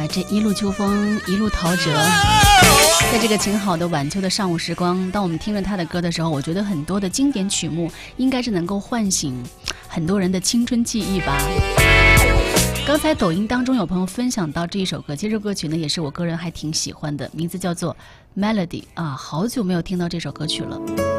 这一路秋风一路陶喆，在这个晴好的晚秋的上午时光，当我们听着他的歌的时候，我觉得很多的经典曲目应该是能够唤醒很多人的青春记忆吧。刚才抖音当中有朋友分享到这一首歌，这首歌曲呢也是我个人还挺喜欢的，名字叫做 Melody 啊，好久没有听到这首歌曲了。